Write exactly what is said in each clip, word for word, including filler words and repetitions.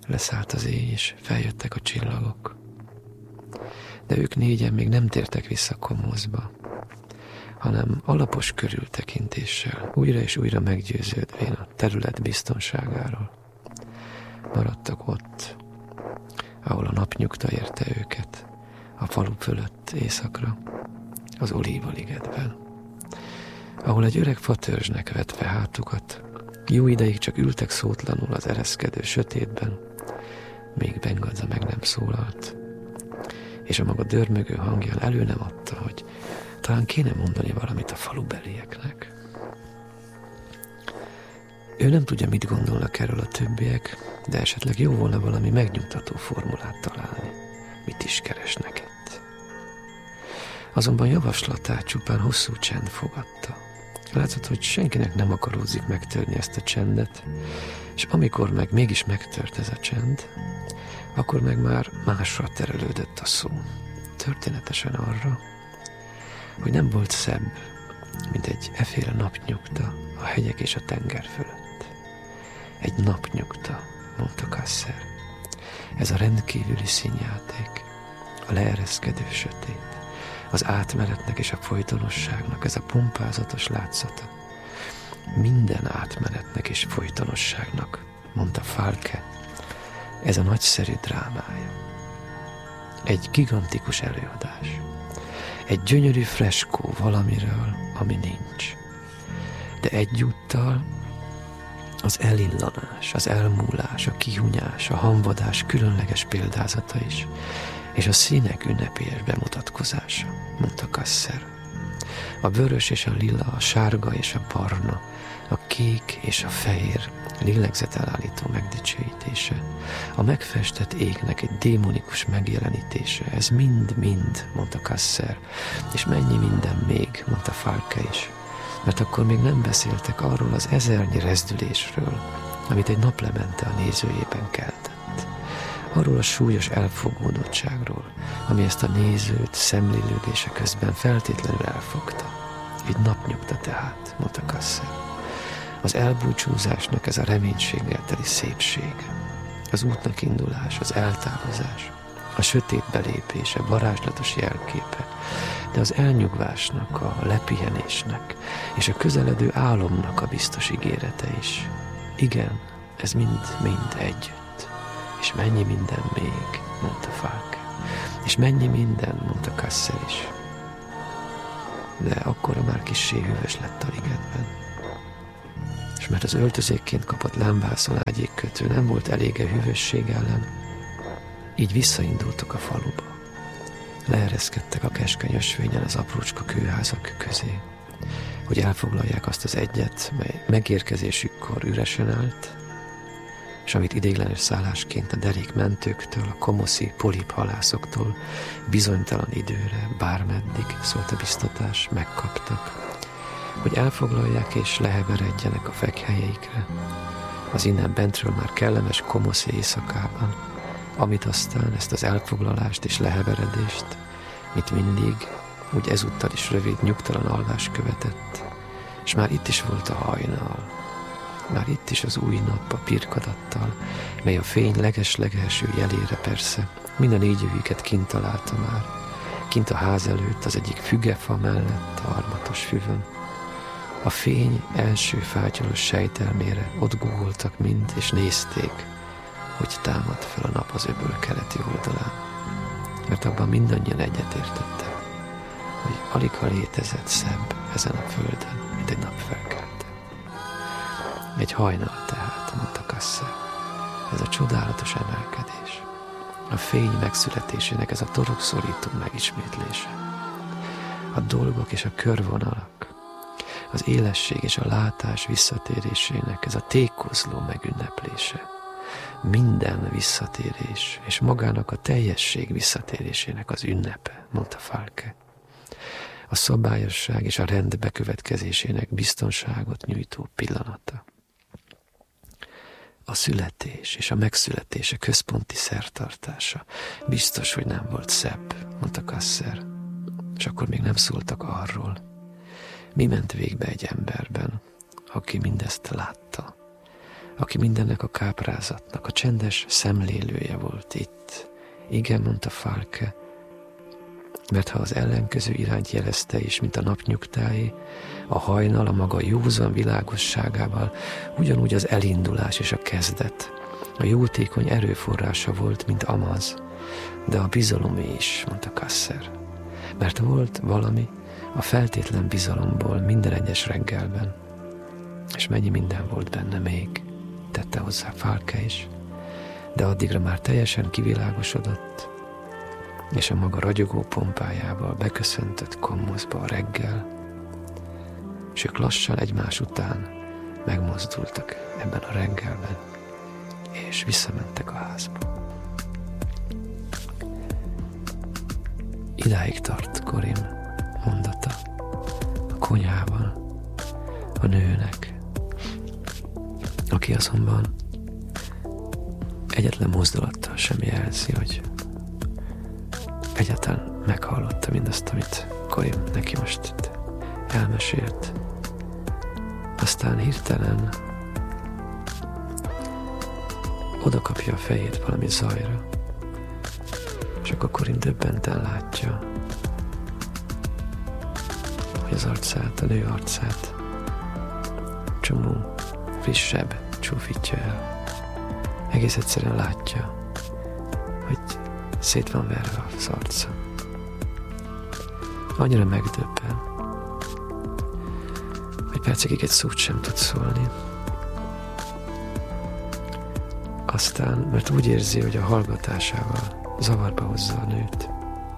Leszállt az éj, és feljöttek a csillagok. De ők négyen még nem tértek vissza Comoszba, hanem alapos körültekintéssel, újra és újra meggyőződvén a terület biztonságáról maradtak ott, ahol a napnyugta érte őket, a falu fölött északra, az Olívaligetben, ahol egy öreg fatörzsnek vetve hátukat, jó ideig csak ültek szótlanul az ereszkedő sötétben, még Bengadza meg nem szólalt, és a maga dörmögő hangján elő nem adta, hogy talán kéne mondani valamit a falubelieknek. Ő nem tudja, mit gondolnak erről a többiek, de esetleg jó volna valami megnyugtató formulát találni, mit is keresnek itt. Azonban javaslatát csupán hosszú csend fogadta. Látszott, hogy senkinek nem akaródzik megtörni ezt a csendet, és amikor meg mégis megtört ez a csend, akkor meg már másra terelődött a szó. Történetesen arra, hogy nem volt szebb, mint egy eféle napnyugta a hegyek és a tenger fölött. Egy napnyugta, mondta Kasser. Ez a rendkívüli színjáték, a leereszkedő sötét, az átmenetnek és a folytonosságnak ez a pompázatos látszata. Minden átmenetnek és folytonosságnak, mondta Falke, ez a nagyszerű drámája. Egy gigantikus előadás. Egy gyönyörű freskó valamiről, ami nincs. De egyúttal az elillanás, az elmúlás, a kihunyás, a hamvadás különleges példázata is, és a színek ünnepélyes bemutatkozása, mondta Kasser. A vörös és a lila, a sárga és a barna, a kék és a fehér lélegzetelállító megdicsőítése, a megfestett égnek egy démonikus megjelenítése, ez mind-mind, mondta Kasser, és mennyi minden még, mondta Falke is, mert akkor még nem beszéltek arról az ezernyi rezdülésről, amit egy naplemente a nézőjében keltett. Arról a súlyos elfogódottságról, ami ezt a nézőt szemlélődése közben feltétlenül elfogta. Egy napnyugta tehát, mondta Kasser. Az elbúcsúzásnak ez a reménységgel teli szépség, az útnak indulás, az eltávozás, a sötét belépése, varázslatos jelképe, de az elnyugvásnak, a lepihenésnek és a közeledő álomnak a biztos ígérete is. Igen, ez mind-mind együtt. És mennyi minden még, mondta Falke. És mennyi minden, mondta Kasser is. De akkora már kissé hűvös lett a ligetben. És mert az öltözékként kapott lámbászon ágyékkötő nem volt elége hűvösség ellen, így visszaindultak a faluba. Leereszkedtek a keskeny ösvényen az aprócska kőházak közé, hogy elfoglalják azt az egyet, mely megérkezésükkor üresen állt, és amit ideiglenes szállásként a derék mentőktől, a komoszi poliphalászoktól bizonytalan időre, bármeddig, szólt a biztatás, megkaptak, hogy elfoglalják és leheveredjenek a fekhelyeikre, az innen bentről már kellemes komoszi éjszakában, amit aztán ezt az elfoglalást és leheveredést, mint mindig, úgy ezúttal is rövid, nyugtalan alvás követett, és már itt is volt a hajnal, már itt is az új nap a pirkadattal, mely a fény leges-legelső jelére persze minden négyövüket kint találta már, kint a ház előtt az egyik fügefa mellett a armatos füvön. A fény első fátyolos sejtelmére ott gugoltak mind, és nézték, hogy támad fel a nap az öböl keleti oldalán. Mert abban mindannyian egyetértettek, hogy aligha létezett szebb ezen a földön, mint egy napfelkelte. Egy hajnal tehát, mondta Kasser, ez a csodálatos emelkedés, a fény megszületésének ez a torokszorító megismétlése, a dolgok és a körvonalak, az élesség és a látás visszatérésének ez a tékozló megünneplése, minden visszatérés és magának a teljesség visszatérésének az ünnepe, mondta Falke. A szabályosság és a rend bekövetkezésének biztonságot nyújtó pillanata. A születés és a megszületése központi szertartása biztos, hogy nem volt szebb, mondta Kasser, és akkor még nem szóltak arról, mi ment végbe egy emberben, aki mindezt látta, aki mindennek a káprázatnak a csendes szemlélője volt itt. Igen, mondta Falke, mert ha az ellenkező irányt jelezte is, mint a napnyugtáé, a hajnal a maga józan világosságával ugyanúgy az elindulás és a kezdet, a jótékony erőforrása volt, mint Amaz, de a bizalomé is, mondta Kasser, mert volt valami a feltétlen bizalomból minden egyes reggelben, és mennyi minden volt benne még, tette hozzá Falke is, de addigra már teljesen kivilágosodott, és a maga ragyogó pompájával beköszöntött Commosba a reggel, és ők lassan egymás után megmozdultak ebben a reggelben, és visszamentek a házba. Idáig tart Corim mondata a konyhában a nőnek, aki azonban egyetlen mozdulattal sem jelzi, hogy egyáltalán meghallotta mindazt, amit Corim neki most elmesélt. Aztán hirtelen oda kapja a fejét valami zajra, és akkor Corim döbbenten látja, hogy az arcát, a nő arcát csomó frissebb csúfítja el. Egész egyszerűen látja, hogy szét van verve az arca. Annyira megdöbben, hogy percekig egy szót sem tud szólni. Aztán, mert úgy érzi, hogy a hallgatásával zavarba hozza a nőt,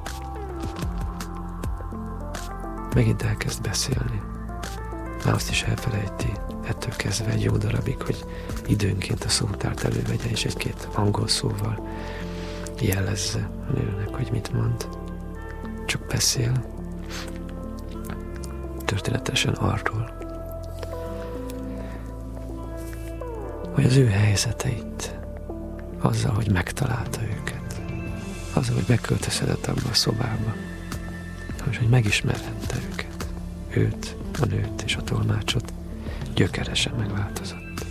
megint elkezd beszélni. Már azt is elfelejti ettől kezdve egy jó darabig, hogy időnként a szótárt elővegye, és egy-két angol szóval jelezze a nőnek, hogy mit mond. Csak beszél, történetesen arról, hogy az ő helyzeteit, azzal, hogy megtalálta őket, azzal, hogy beköltözhetett abba a szobába, és hogy megismerhette őket, őt, a nőt és a tolmácsot, gyökeresen megváltozott.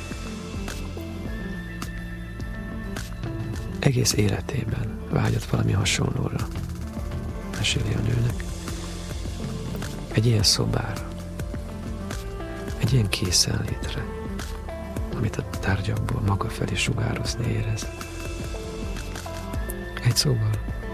Egész életében vágyott valami hasonlóra, meséli a nőnek. Egy ilyen szobára, egy ilyen készenlétre, amit a tárgyakból maga felé sugározni érez. Egy szóval,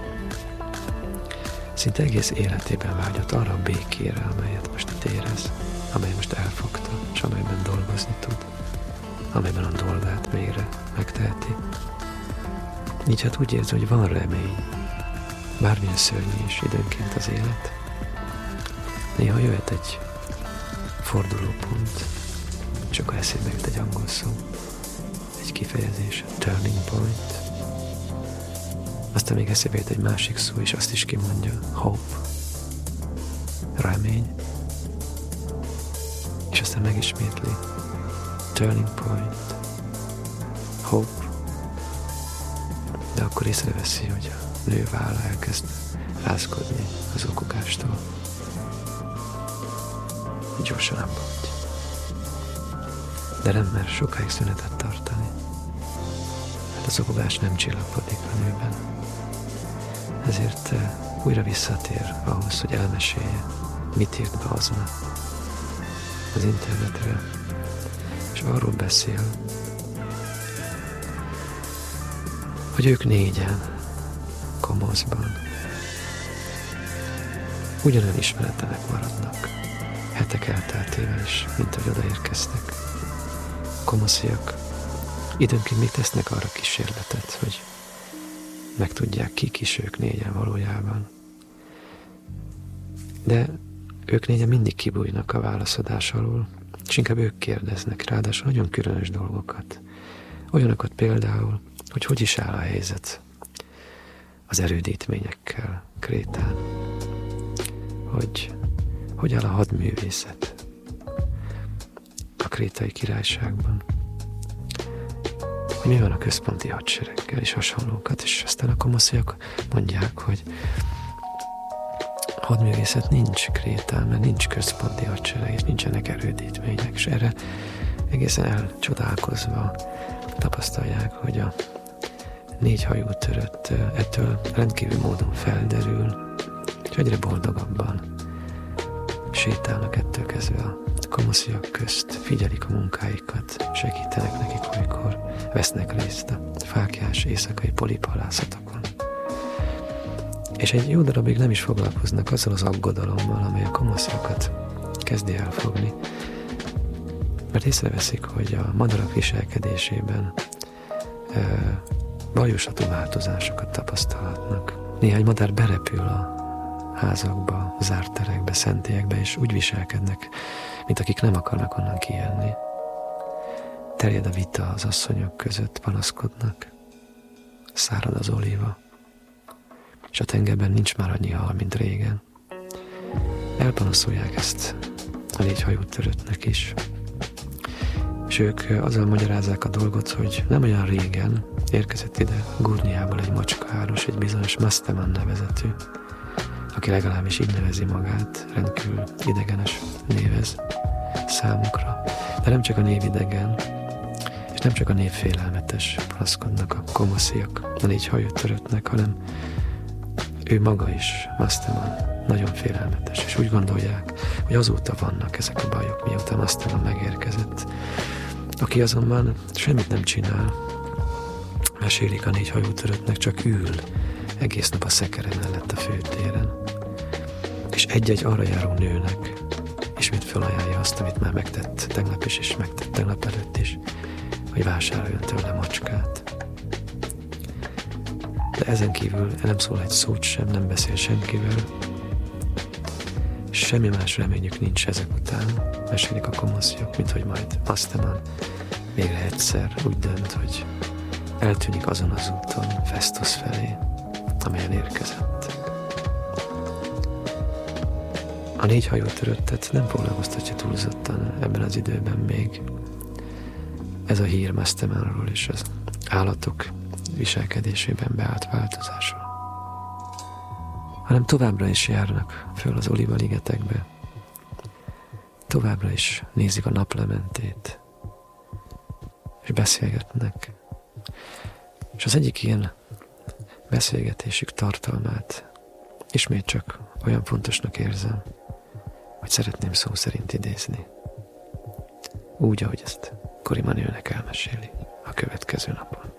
szinte egész életében vágyott arra a békére, amelyet most itt érez, amely most elfogta, és amelyben dolgozni tud, amelyben a dolgát végre megteheti. Így hát úgy érzi, hogy van remény, bármilyen szörnyű is időnként az élet. Néha jöhet egy fordulópont, és akkor eszébe jut egy angol szó, egy kifejezés, turning point. Aztán még eszébe jut egy másik szó, és azt is kimondja, hope, remény. És aztán megismétli, turning point, hope. De akkor észreveszi, hogy a nő válla elkezd rázkodni az okukástól. Gyorsan abba hagy. De nem mer sokáig szünetet tartani. Hát az okogás nem csillapodik a nőben. Ezért újra visszatér ahhoz, hogy elmesélje, mit írt be aznap az internetre, és arról beszél, hogy ők négyen Commosban ugyanolyan ismeretlenek maradnak, hetek elteltével is, mint ahogy odaérkeztek. Commosiak időnként még tesznek arra kísérletet, hogy megtudják, kik is ők négyen valójában. De ők négyen mindig kibújnak a válaszadás alól, és inkább ők kérdeznek, ráadásul nagyon különös dolgokat. Olyanokat például, hogy hogy is áll a helyzet az erődítményekkel Krétán, hogy hogy áll a hadművészet a krétai királyságban, hogy mi van a központi hadsereggel és hasonlókat, és aztán a commosiak mondják, hogy hadművészet nincs Krétán, mert nincs központi hadsereg, és nincsenek erődítmények, és erre egészen elcsodálkozva tapasztalják, hogy a négy hajú törött ettől rendkívül módon felderül, és egyre boldogabban sétálnak ettől kezdve a komosziak közt, figyelik a munkáikat, segítenek nekik, amikor vesznek részt a fáklyás éjszakai poliphalászatokon. És egy jó darabig nem is foglalkoznak azzal az aggodalommal, amely a komosziakat kezdi elfogni, mert észreveszik, hogy a madarak viselkedésében ö, bajosatú változásokat tapasztalhatnak. Néhány madár berepül a házakba, zárt terekbe, szentélyekbe, és úgy viselkednek, mint akik nem akarnak onnan kijönni. Terjed a vita az asszonyok között, panaszkodnak. Szárad az olíva, és a tengerben nincs már annyi hal, mint régen. Elpanaszolják ezt a négy hajú töröttnek is. És ők azzal magyarázzák a dolgot, hogy nem olyan régen érkezett ide Gurniából egy macskaáros, egy bizonyos Masteman nevezetű, aki legalábbis így nevezi magát, rendkívül idegenes névez számukra. De nem csak a név idegen, és nem csak a név félelmetes, panaszkodnak a komosziak, a négy hajú töröttnek, hanem ő maga is, Masteman, nagyon félelmetes, és úgy gondolják, hogy azóta vannak ezek a bajok, miután Masteman megérkezett, aki azonban semmit nem csinál, mesélik a négy hajú töröttnek, csak ül egész nap a szekere mellett a főtéren, és egy-egy arra járó nőnek ismét felajánlja azt, amit már megtett tegnap is, és megtett tegnap előtt is, hogy vásároljon tőle macskát. De ezen kívül nem szól egy szót sem, nem beszél senkivel, semmi más reményük nincs ezek után, mesélik a komosziok, mint hogy majd Masteman végre egyszer úgy dönt, hogy eltűnik azon az úton Festus felé, amelyen érkezett. A négy hajú töröttet nem foglalkoztatja túlzottan ebben az időben még ez a hír Mastemanról és az állatok viselkedésében beállt változásról, hanem továbbra is járnak föl az olívaligetekbe, továbbra is nézik a naplementét, és beszélgetnek. És az egyik ilyen beszélgetésük tartalmát ismét csak olyan fontosnak érzem, hogy szeretném szó szerint idézni. Úgy, ahogy ezt Koriman őnek elmeséli a következő napon.